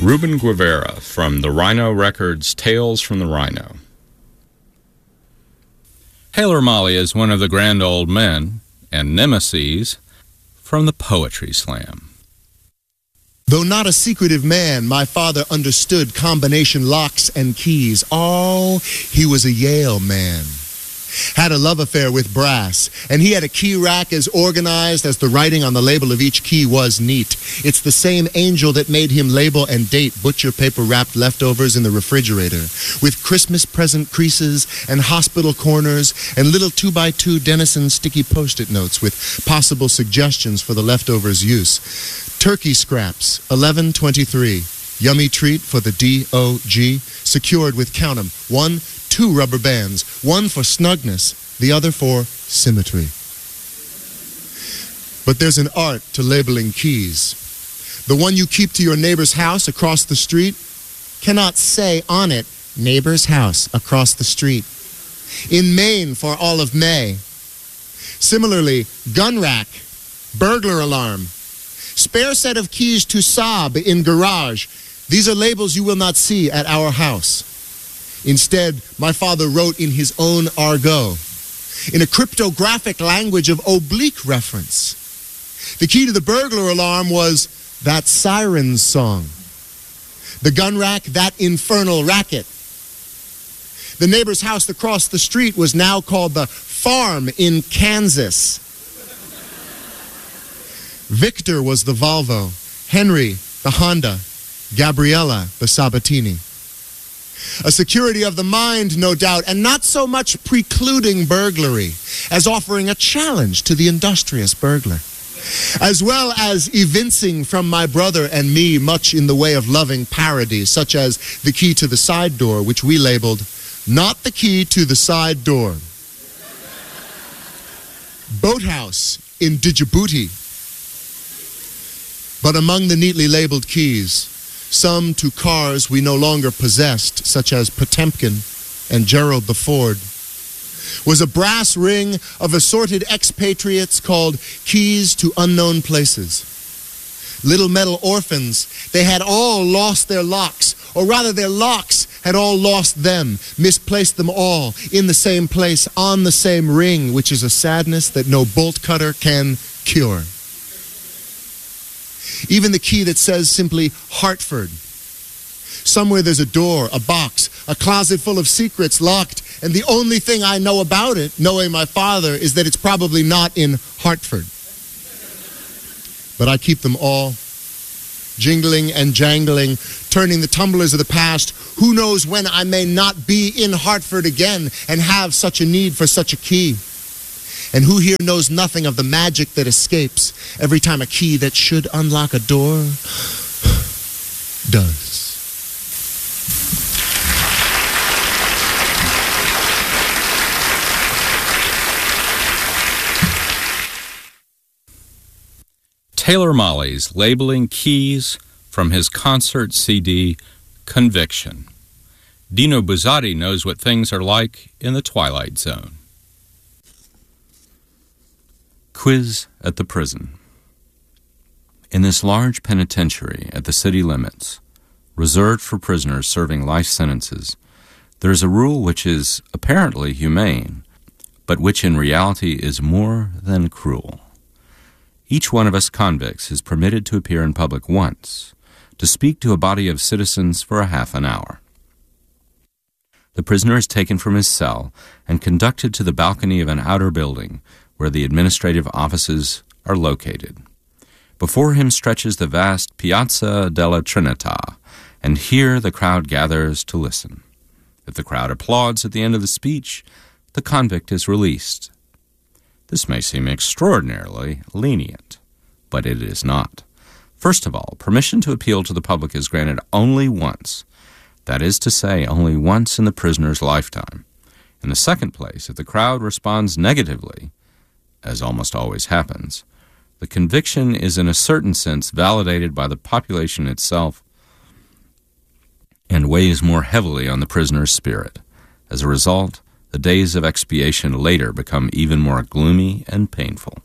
Ruben Guevara from the Rhino Records' Tales from the Rhino. Taylor Mali is one of the grand old men and nemeses from the Poetry Slam. Though not a secretive man, my father understood combination locks and keys. Oh, he was a Yale man. Had a love affair with brass, and he had a key rack as organized as the writing on the label of each key was neat. It's the same angel that made him label and date butcher paper wrapped leftovers in the refrigerator, with Christmas present creases and hospital corners and little 2x2 Dennison sticky post-it notes with possible suggestions for the leftovers' use. Turkey scraps, 1123. Yummy treat for the DOG, secured with, count 'em, 1, 2 rubber bands, one for snugness, the other for symmetry. But there's an art to labeling keys. The one you keep to your neighbor's house across the street cannot say on it, neighbor's house across the street. In Maine for all of May. Similarly, gun rack, burglar alarm, spare set of keys to Saab in garage. These are labels you will not see at our house. Instead, my father wrote in his own argot, in a cryptographic language of oblique reference. The key to the burglar alarm was that siren's song. The gun rack, that infernal racket. The neighbor's house across the street was now called the farm in Kansas. Victor was the Volvo, Henry the Honda, Gabriella the Sabatini. A security of the mind, no doubt, and not so much precluding burglary as offering a challenge to the industrious burglar, as well as evincing from my brother and me much in the way of loving parodies, such as the key to the side door, which we labeled, not the key to the side door. Boathouse in Djibouti. But among the neatly labeled keys, some to cars we no longer possessed, such as Potemkin and Gerald the Ford, was a brass ring of assorted expatriates called Keys to Unknown Places. Little metal orphans, they had all lost their locks, or rather their locks had all lost them, misplaced them all in the same place, on the same ring, which is a sadness that no bolt cutter can cure. Even the key that says simply Hartford. Somewhere there's a door, a box, a closet full of secrets locked, and the only thing I know about it, knowing my father, is that it's probably not in Hartford. But I keep them all, jingling and jangling, turning the tumblers of the past. Who knows when I may not be in Hartford again and have such a need for such a key? And who here knows nothing of the magic that escapes every time a key that should unlock a door does? Taylor Mali's labeling keys from his concert CD, Conviction. Dino Buzzati knows what things are like in the Twilight Zone. Quiz at the prison. In this large penitentiary at the city limits, reserved for prisoners serving life sentences, there is a rule which is apparently humane, but which in reality is more than cruel. Each one of us convicts is permitted to appear in public once, to speak to a body of citizens for a half an hour. The prisoner is taken from his cell and conducted to the balcony of an outer building where the administrative offices are located. Before him stretches the vast Piazza della Trinità, and here the crowd gathers to listen. If the crowd applauds at the end of the speech, the convict is released. This may seem extraordinarily lenient, but it is not. First of all, permission to appeal to the public is granted only once. That is to say, only once in the prisoner's lifetime. In the second place, if the crowd responds negatively, as almost always happens, the conviction is in a certain sense validated by the population itself and weighs more heavily on the prisoner's spirit. As a result, the days of expiation later become even more gloomy and painful.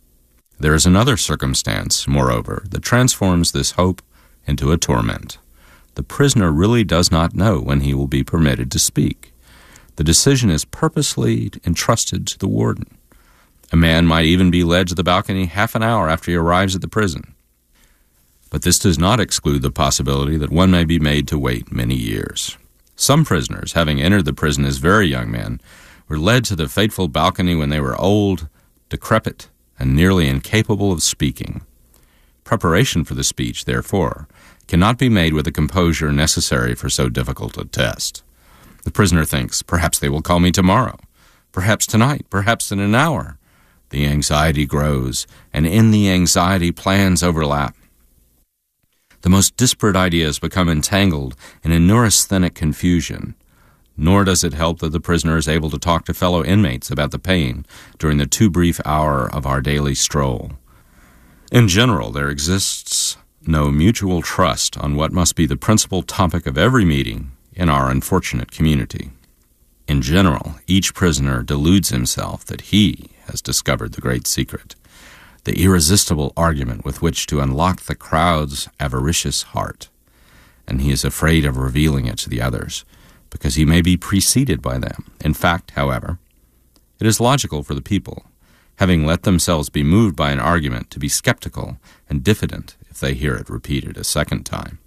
There is another circumstance, moreover, that transforms this hope into a torment. The prisoner really does not know when he will be permitted to speak. The decision is purposely entrusted to the warden. A man might even be led to the balcony half an hour after he arrives at the prison. But this does not exclude the possibility that one may be made to wait many years. Some prisoners, having entered the prison as very young men, were led to the fateful balcony when they were old, decrepit, and nearly incapable of speaking. Preparation for the speech, therefore, cannot be made with the composure necessary for so difficult a test. The prisoner thinks, perhaps they will call me tomorrow, perhaps tonight, perhaps in an hour. The anxiety grows, and in the anxiety plans overlap. The most disparate ideas become entangled in a neurasthenic confusion, nor does it help that the prisoner is able to talk to fellow inmates about the pain during the too brief hour of our daily stroll. In general, there exists no mutual trust on what must be the principal topic of every meeting in our unfortunate community. In general, each prisoner deludes himself that he has discovered the great secret, the irresistible argument with which to unlock the crowd's avaricious heart, and he is afraid of revealing it to the others, because he may be preceded by them. In fact, however, it is logical for the people, having let themselves be moved by an argument, to be skeptical and diffident if they hear it repeated a second time.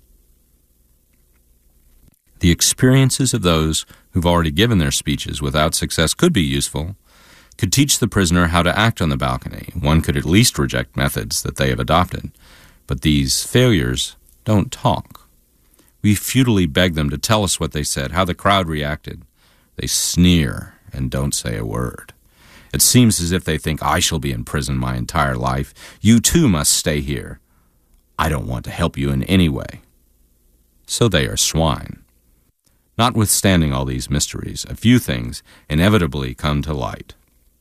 The experiences of those who've already given their speeches without success could be useful, could teach the prisoner how to act on the balcony. One could at least reject methods that they have adopted. But these failures don't talk. We futilely beg them to tell us what they said, how the crowd reacted. They sneer and don't say a word. It seems as if they think, I shall be in prison my entire life. You too must stay here. I don't want to help you in any way. So they are swine. Notwithstanding all these mysteries, a few things inevitably come to light.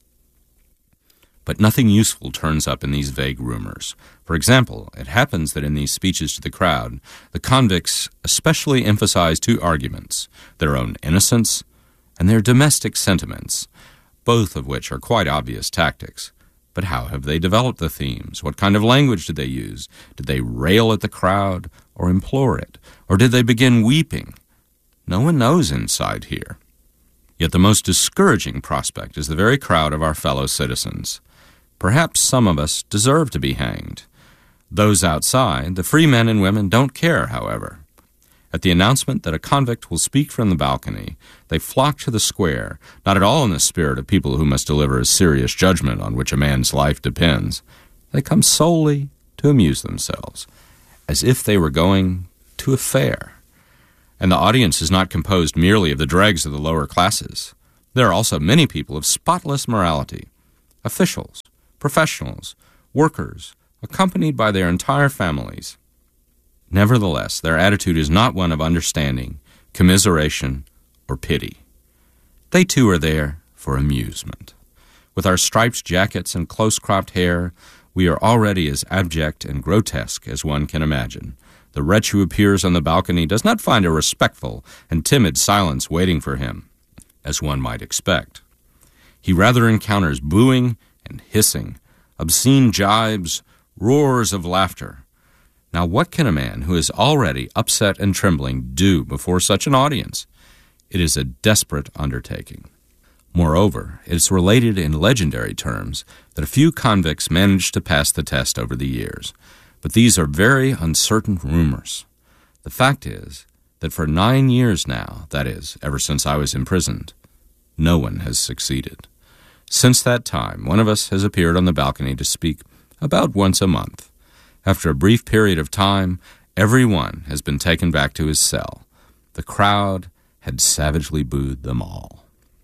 But nothing useful turns up in these vague rumors. For example, it happens that in these speeches to the crowd, the convicts especially emphasize two arguments, their own innocence and their domestic sentiments, both of which are quite obvious tactics. But how have they developed the themes? What kind of language did they use? Did they rail at the crowd or implore it? Or did they begin weeping? No one knows inside here. Yet the most discouraging prospect is the very crowd of our fellow citizens. Perhaps some of us deserve to be hanged. Those outside, the free men and women, don't care, however. At the announcement that a convict will speak from the balcony, they flock to the square, not at all in the spirit of people who must deliver a serious judgment on which a man's life depends. They come solely to amuse themselves, as if they were going to a fair. And the audience is not composed merely of the dregs of the lower classes. There are also many people of spotless morality, officials, professionals, workers, accompanied by their entire families. Nevertheless, their attitude is not one of understanding, commiseration, or pity. They too are there for amusement. With our striped jackets and close-cropped hair, we are already as abject and grotesque as one can imagine. The wretch who appears on the balcony does not find a respectful and timid silence waiting for him, as one might expect. He rather encounters booing and hissing, obscene jibes, roars of laughter. Now what can a man who is already upset and trembling do before such an audience? It is a desperate undertaking. Moreover, it is related in legendary terms that a few convicts managed to pass the test over the years. But these are very uncertain rumors. The fact is that for 9 years now, that is, ever since I was imprisoned, no one has succeeded. Since that time, one of us has appeared on the balcony to speak about once a month. After a brief period of time, every one has been taken back to his cell. The crowd had savagely booed them all.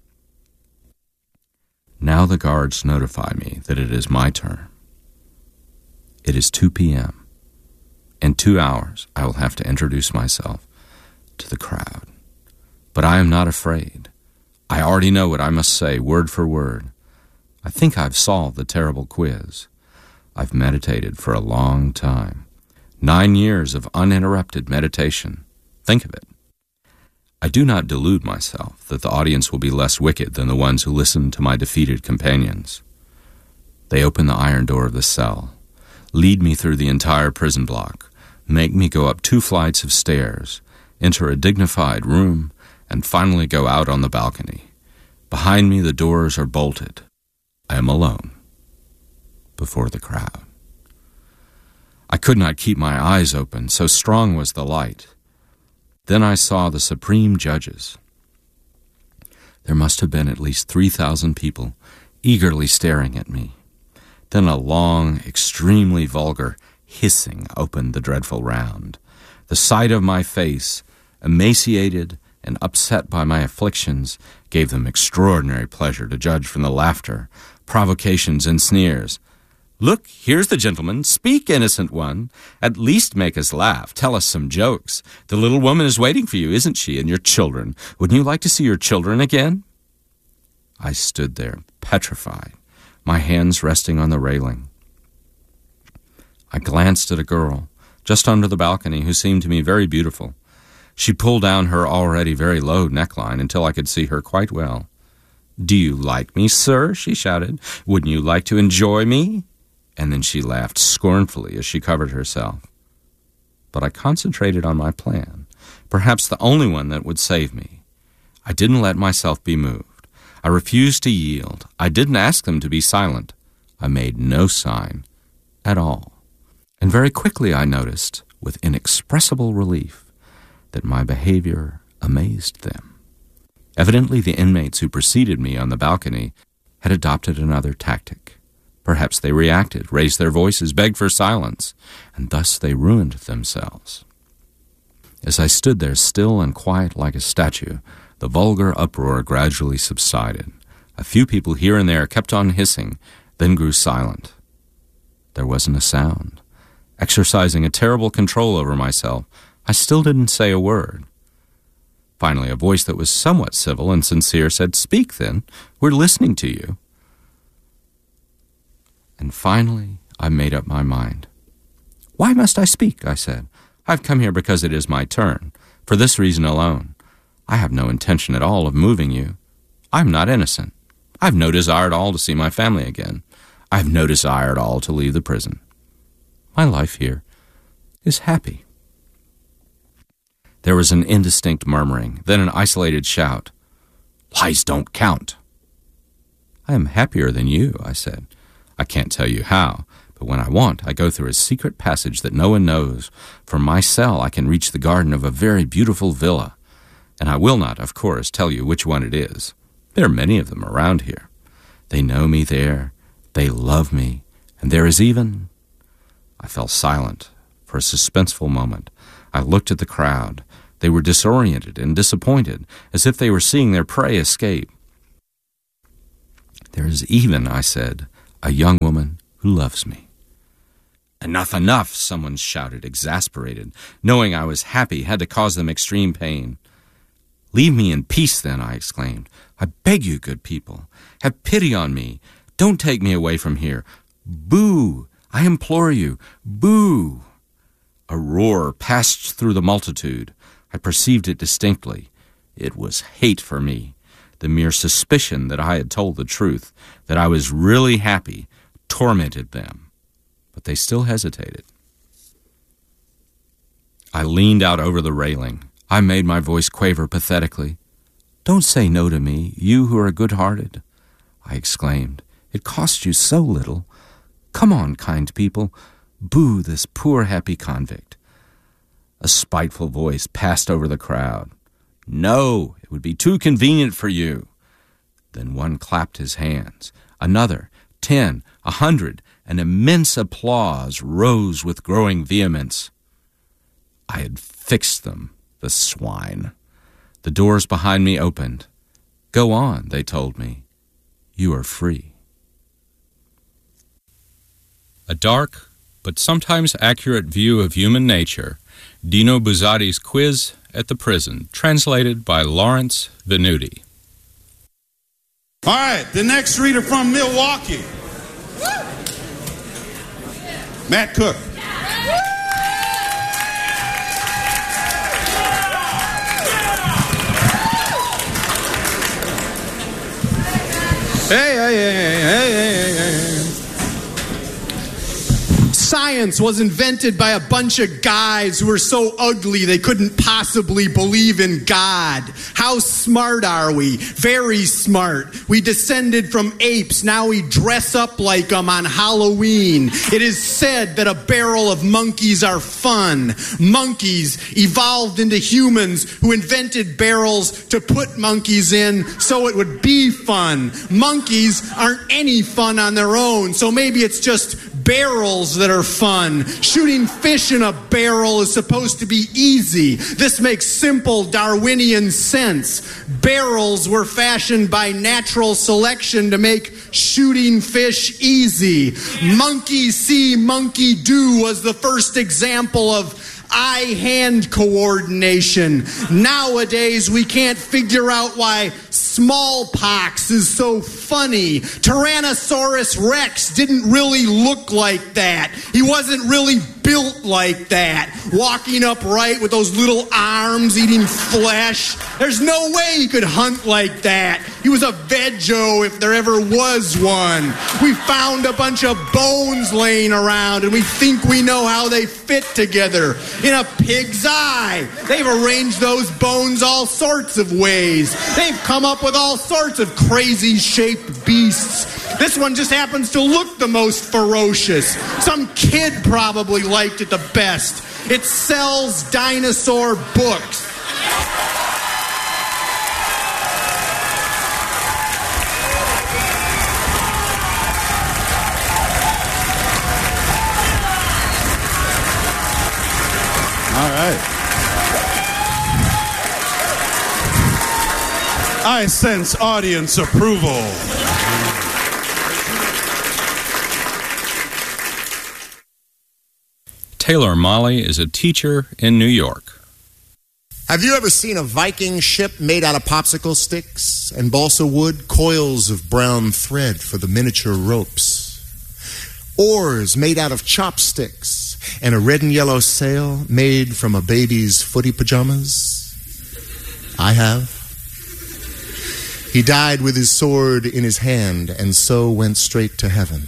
Now the guards notify me that it is my turn. It is 2 p.m. In 2 hours, I will have to introduce myself to the crowd. But I am not afraid. I already know what I must say, word for word. I think I've solved the terrible quiz. I've meditated for a long time. 9 years of uninterrupted meditation. Think of it. I do not delude myself that the audience will be less wicked than the ones who listen to my defeated companions. They open the iron door of the cell, lead me through the entire prison block, make me go up 2 flights of stairs, enter a dignified room, and finally go out on the balcony. Behind me, the doors are bolted. I am alone before the crowd. I could not keep my eyes open, so strong was the light. Then I saw the supreme judges. There must have been at least 3,000 people eagerly staring at me. Then a long, extremely vulgar hissing opened the dreadful round. The sight of my face, emaciated and upset by my afflictions, gave them extraordinary pleasure to judge from the laughter, provocations, and sneers. "Look, here's the gentleman. Speak, innocent one. At least make us laugh. Tell us some jokes. The little woman is waiting for you, isn't she, and your children? Wouldn't you like to see your children again?" I stood there, petrified, my hands resting on the railing. I glanced at a girl, just under the balcony, who seemed to me very beautiful. She pulled down her already very low neckline until I could see her quite well. "Do you like me, sir?" she shouted. "Wouldn't you like to enjoy me?" And then she laughed scornfully as she covered herself. But I concentrated on my plan, perhaps the only one that would save me. I didn't let myself be moved. I refused to yield. I didn't ask them to be silent. I made no sign at all. And very quickly I noticed, with inexpressible relief, that my behavior amazed them. Evidently the inmates who preceded me on the balcony had adopted another tactic. Perhaps they reacted, raised their voices, begged for silence, and thus they ruined themselves. As I stood there still and quiet like a statue, the vulgar uproar gradually subsided. A few people here and there kept on hissing, then grew silent. There wasn't a sound. Exercising a terrible control over myself, I still didn't say a word. Finally, a voice that was somewhat civil and sincere said, "Speak, then. We're listening to you." And finally, I made up my mind. "Why must I speak?" I said. "I've come here because it is my turn. For this reason alone. I have no intention at all of moving you. I'm not innocent. I've no desire at all to see my family again. I've no desire at all to leave the prison. My life here is happy." There was an indistinct murmuring, then an isolated shout. "Lies don't count." "I am happier than you," I said. "I can't tell you how, but when I want, I go through a secret passage that no one knows. From my cell, I can reach the garden of a very beautiful villa, and I will not, of course, tell you which one it is. There are many of them around here. They know me there, they love me, and there is even—" I fell silent for a suspenseful moment. I looked at the crowd. They were disoriented and disappointed, as if they were seeing their prey escape. "There is even," I said, "a young woman who loves me." "Enough, enough," someone shouted, exasperated, knowing I was happy had to cause them extreme pain. "Leave me in peace, then," I exclaimed. "I beg you, good people, have pity on me. Don't take me away from here. Boo! I implore you, boo!" A roar passed through the multitude. I perceived it distinctly. It was hate for me. The mere suspicion that I had told the truth, that I was really happy, tormented them. But they still hesitated. I leaned out over the railing. I made my voice quaver pathetically. "Don't say no to me, you who are good-hearted," I exclaimed. "It costs you so little. Come on, kind people. Boo this poor happy convict." A spiteful voice passed over the crowd. "No, it would be too convenient for you." Then one clapped his hands. Another, 10, 100, an immense applause rose with growing vehemence. I had fixed them, the swine. The doors behind me opened. "Go on," they told me. "You are free." A dark, but sometimes accurate view of human nature, Dino Buzzati's Quiz at the Prison, translated by Lawrence Venuti. All right, the next reader from Milwaukee, Matt Cook. Hey. Science Science was invented by a bunch of guys who were so ugly they couldn't possibly believe in God. How smart are we? Very smart. We descended from apes. Now we dress up like them on Halloween. It is said that a barrel of monkeys are fun. Monkeys evolved into humans who invented barrels to put monkeys in so it would be fun. Monkeys aren't any fun on their own, so maybe it's just barrels that are fun. Shooting fish in a barrel is supposed to be easy. This makes simple Darwinian sense. Barrels were fashioned by natural selection to make shooting fish easy. Monkey see, monkey do was the first example of eye-hand coordination. Nowadays, we can't figure out why smallpox is so funny. Tyrannosaurus Rex didn't really look like that. He wasn't really built like that. Walking upright with those little arms, eating flesh. There's no way he could hunt like that. He was a veggie if there ever was one. We found a bunch of bones laying around and we think we know how they fit together. In a pig's eye. They've arranged those bones all sorts of ways. They've come up with all sorts of crazy shaped beasts. This one just happens to look the most ferocious. Some kid probably liked it the best. It sells dinosaur books. All right. I sense audience approval. Taylor Mali is a teacher in New York. Have you ever seen a Viking ship made out of popsicle sticks and balsa wood, coils of brown thread for the miniature ropes, oars made out of chopsticks, and a red and yellow sail made from a baby's footy pajamas? I have. He died with his sword in his hand and so went straight to heaven.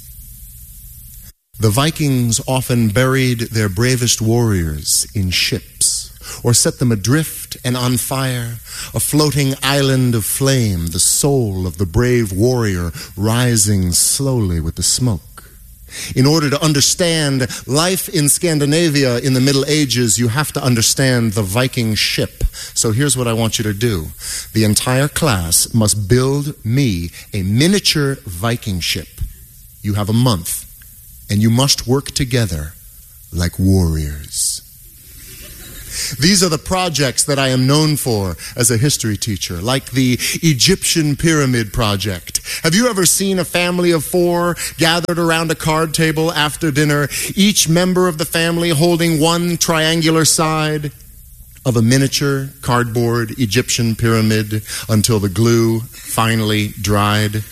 The Vikings often buried their bravest warriors in ships, or set them adrift and on fire, a floating island of flame, the soul of the brave warrior rising slowly with the smoke. In order to understand life in Scandinavia in the Middle Ages, you have to understand the Viking ship. So here's what I want you to do. The entire class must build me a miniature Viking ship. You have a month. And you must work together like warriors. These are the projects that I am known for as a history teacher, like the Egyptian Pyramid Project. Have you ever seen a family of 4 gathered around a card table after dinner, each member of the family holding one triangular side of a miniature cardboard Egyptian pyramid until the glue finally dried?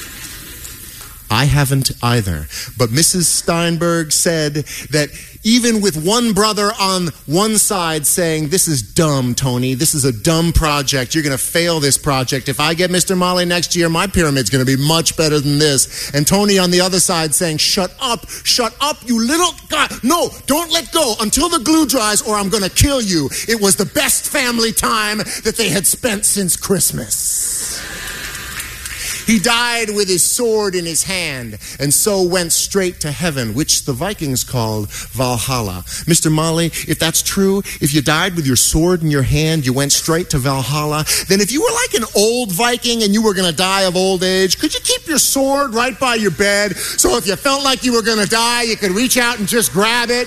I haven't either. But Mrs. Steinberg said that even with one brother on one side saying, "This is dumb, Tony. This is a dumb project. You're going to fail this project. If I get Mr. Mali next year, my pyramid's going to be much better than this." And Tony on the other side saying, shut up, you little God. No, don't let go until the glue dries or I'm going to kill you. It was the best family time that they had spent since Christmas. He died with his sword in his hand and so went straight to heaven, which the Vikings called Valhalla. Mr. Mali, if that's true, if you died with your sword in your hand, you went straight to Valhalla, then if you were like an old Viking and you were going to die of old age, could you keep your sword right by your bed so if you felt like you were going to die, you could reach out and just grab it?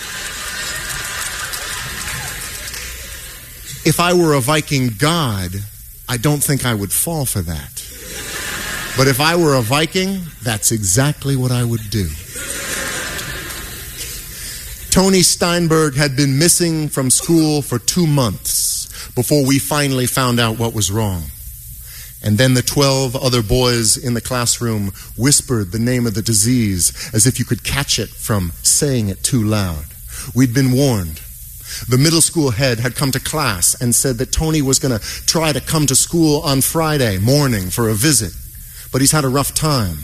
If I were a Viking god, I don't think I would fall for that. But if I were a Viking, that's exactly what I would do. Tony Steinberg had been missing from school for 2 months before we finally found out what was wrong. And then the 12 other boys in the classroom whispered the name of the disease as if you could catch it from saying it too loud. We'd been warned. The middle school head had come to class and said that Tony was going to try to come to school on Friday morning for a visit. But he's had a rough time.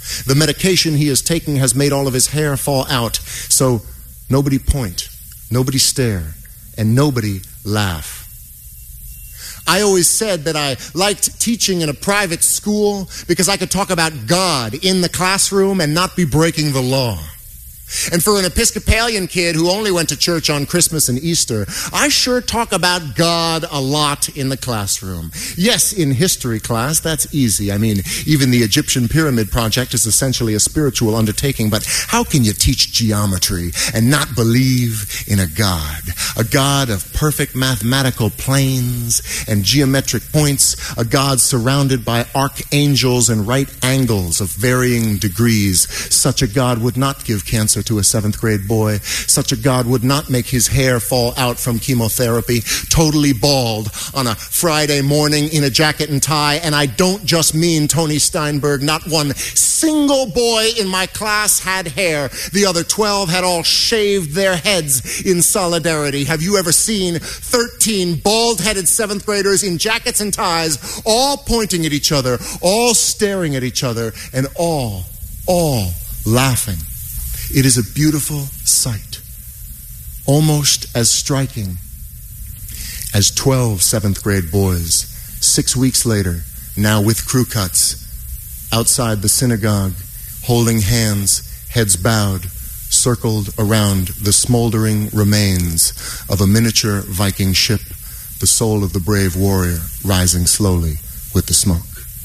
The medication he is taking has made all of his hair fall out. So nobody point, nobody stare, and nobody laugh. I always said that I liked teaching in a private school because I could talk about God in the classroom and not be breaking the law. And for an Episcopalian kid who only went to church on Christmas and Easter, I sure talk about God a lot in the classroom. Yes, in history class, that's easy. I mean, even the Egyptian Pyramid Project is essentially a spiritual undertaking, but how can you teach geometry and not believe in a God of perfect mathematical planes and geometric points, a God surrounded by archangels and right angles of varying degrees? Such a God would not give cancer to a 7th grade boy. Such a God would not make his hair fall out from chemotherapy, totally bald on a Friday morning in a jacket and tie. And I don't just mean Tony Steinberg. Not one single boy in my class had hair. The other 12 had all shaved their heads in solidarity. Have you ever seen 13 bald-headed 7th graders in jackets and ties, all pointing at each other, all staring at each other, and all laughing? It is a beautiful sight, almost as striking as 12 7th grade boys, 6 weeks later, now with crew cuts, outside the synagogue, holding hands, heads bowed, circled around the smoldering remains of a miniature Viking ship, the soul of the brave warrior rising slowly with the smoke.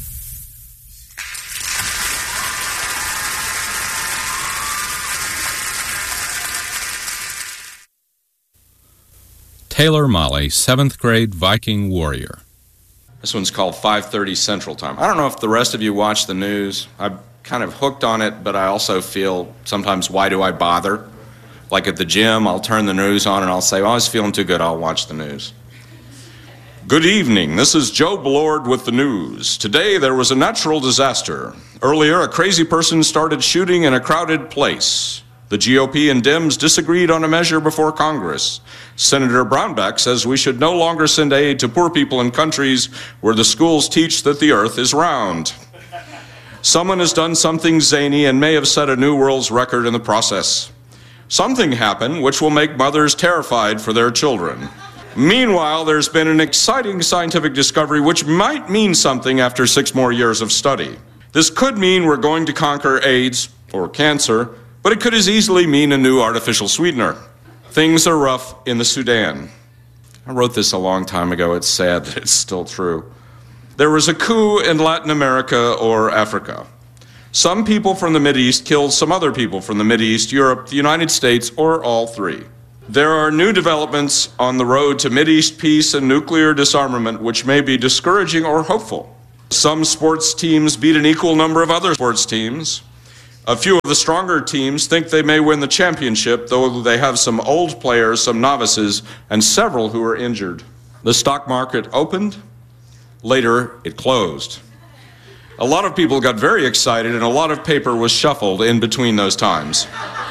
Taylor Molly, 7th grade Viking warrior. This one's called 5:30 Central Time. I don't know if the rest of you watch the news. I'm kind of hooked on it, but I also feel sometimes, why do I bother? Like at the gym, I'll turn the news on and I'll say, well, I was feeling too good, I'll watch the news. Good evening, this is Joe Blord with the news. Today there was a natural disaster. Earlier, a crazy person started shooting in a crowded place. The GOP and Dems disagreed on a measure before Congress. Senator Brownback says we should no longer send aid to poor people in countries where the schools teach that the earth is round. Someone has done something zany and may have set a new world's record in the process. Something happened which will make mothers terrified for their children. Meanwhile, there's been an exciting scientific discovery which might mean something after 6 more years of study. This could mean we're going to conquer AIDS or cancer, but it could as easily mean a new artificial sweetener. Things are rough in the Sudan. I wrote this a long time ago. It's sad that it's still true. There was a coup in Latin America or Africa. Some people from the Mideast killed some other people from the Mideast, Europe, the United States, or all three. There are new developments on the road to Mideast peace and nuclear disarmament which may be discouraging or hopeful. Some sports teams beat an equal number of other sports teams. A few of the stronger teams think they may win the championship, though they have some old players, some novices, and several who are injured. The stock market opened. Later, it closed. A lot of people got very excited, and a lot of paper was shuffled in between those times.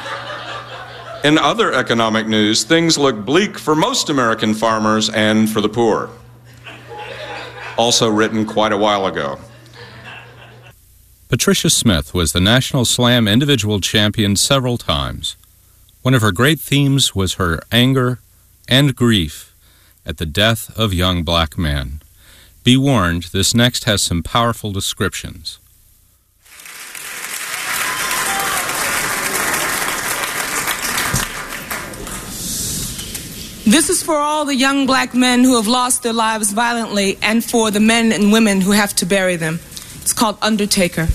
In other economic news, things look bleak for most American farmers and for the poor. Also written quite a while ago. Patricia Smith was the National Slam individual champion several times. One of her great themes was her anger and grief at the death of young black men. Be warned, this next has some powerful descriptions. This is for all the young black men who have lost their lives violently and for the men and women who have to bury them. It's called Undertaker.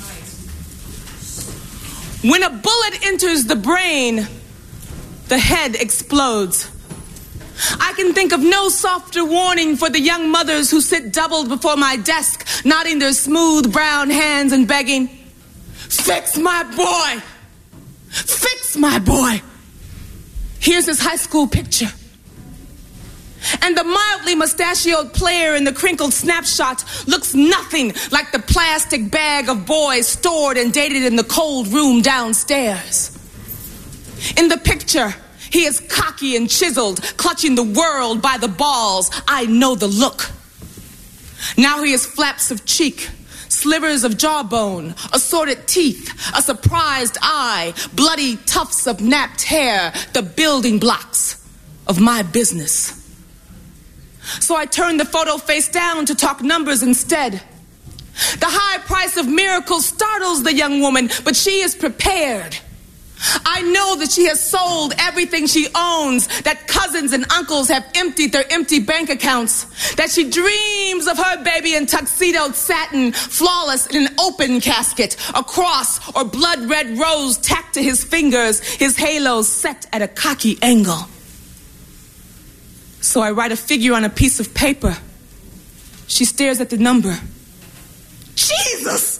When a bullet enters the brain, the head explodes. I can think of no softer warning for the young mothers who sit doubled before my desk, nodding their smooth brown hands and begging, "Fix my boy! Fix my boy!" Here's his high school picture. And the mildly mustachioed player in the crinkled snapshot looks nothing like the plastic bag of boys stored and dated in the cold room downstairs. In the picture, he is cocky and chiseled, clutching the world by the balls. I know the look. Now he has flaps of cheek, slivers of jawbone, assorted teeth, a surprised eye, bloody tufts of napped hair, the building blocks of my business. So I turned the photo face down to talk numbers instead. The high price of miracles startles the young woman, but she is prepared. I know that she has sold everything she owns, that cousins and uncles have emptied their empty bank accounts, that she dreams of her baby in tuxedoed satin, flawless in an open casket, a cross or blood red rose tacked to his fingers, his halo set at a cocky angle. So I write a figure on a piece of paper. She stares at the number. Jesus!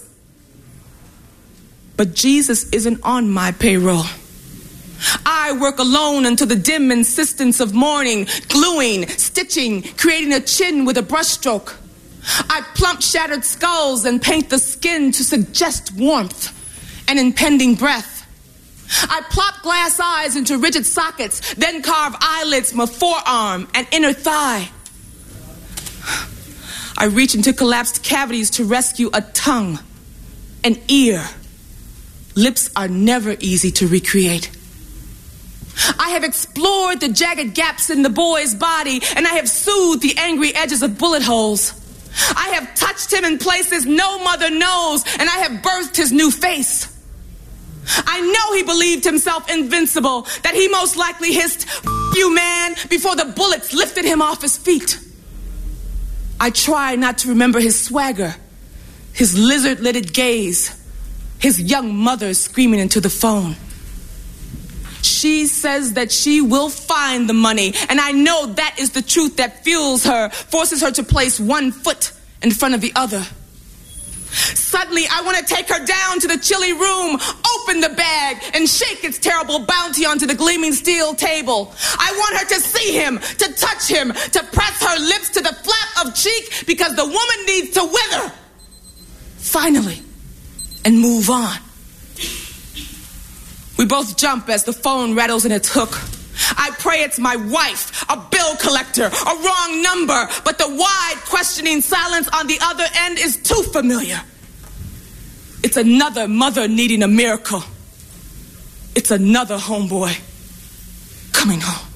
But Jesus isn't on my payroll. I work alone until the dim insistence of morning, gluing, stitching, creating a chin with a brushstroke. I plump shattered skulls and paint the skin to suggest warmth and impending breath. I plop glass eyes into rigid sockets, then carve eyelids from a forearm and inner thigh. I reach into collapsed cavities to rescue a tongue, an ear. Lips are never easy to recreate. I have explored the jagged gaps in the boy's body, and I have soothed the angry edges of bullet holes. I have touched him in places no mother knows, and I have birthed his new face. I know he believed himself invincible, that he most likely hissed, "F you, man," before the bullets lifted him off his feet. I try not to remember his swagger, his lizard-lidded gaze, his young mother screaming into the phone. She says that she will find the money, and I know that is the truth that fuels her, forces her to place one foot in front of the other. Suddenly, I want to take her down to the chilly room, open the bag, and shake its terrible bounty onto the gleaming steel table. I want her to see him, to touch him, to press her lips to the flap of cheek, because the woman needs to wither. Finally. And move on. We both jump as the phone rattles in its hook. I pray it's my wife, a bill collector, a wrong number, but the wide, questioning silence on the other end is too familiar. It's another mother needing a miracle. It's another homeboy coming home.